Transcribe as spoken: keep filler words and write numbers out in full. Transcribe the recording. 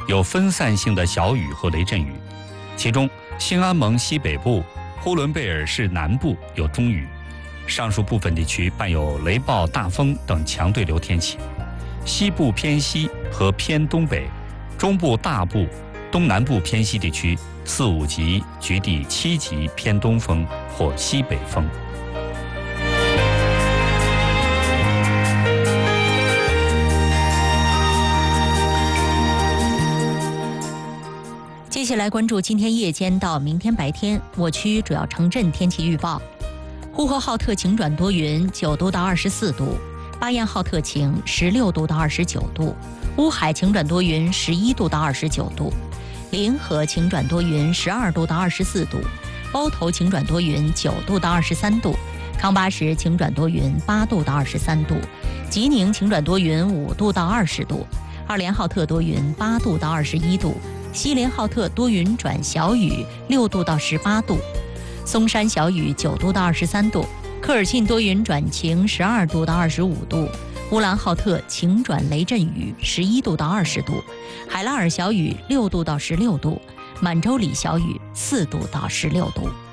有分散性的小雨和雷阵雨，其中兴安盟西北部、呼伦贝尔市南部有中雨，上述部分地区伴有雷暴、大风等强对流天气。西部偏西和偏东北、中部大部、东南部偏西地区四五级、局地七级偏东风或西北风。 接下来关注今天夜间到明天白天我区主要城镇天气预报。呼和浩特晴转多云，九度到二十四度；巴彦浩特晴，十六度到二十九度；乌海晴转多云，十一度到二十九度；临河晴转多云，十二度到二十四度；包头晴转多云，九度到二十三度；康巴什晴转多云，八度到二十三度；吉宁晴转多云，五度到二十度；二连浩特多云，八度到二十一度；锡林浩特多云转小雨，六度到十八度；松山小雨，九度到二十三度；科尔沁多云转晴，十二度到二十五度；乌兰浩特晴转雷阵雨，十一度到二十度；海拉尔小雨，六度到十六度；满洲里小雨，四度到十六度。